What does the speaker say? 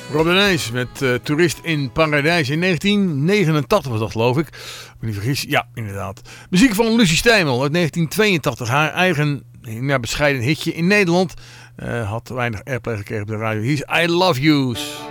Rob de Nijs met Toerist in Paradijs in 1989 was dat, geloof ik. Als ik me niet vergis. Ja, inderdaad. Muziek van Lucie Stijmel uit 1982. Haar eigen bescheiden hitje in Nederland. Had weinig airplay gekregen op de radio. Hier is I Love Yous.